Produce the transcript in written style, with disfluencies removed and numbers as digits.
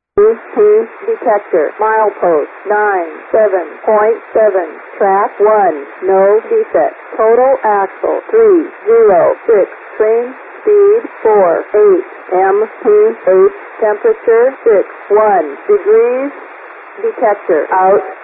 Detector, milepost 97.7, track 1, no defect. Total axle 306, train speed 48, MPH, temperature 61 degrees. Detector out.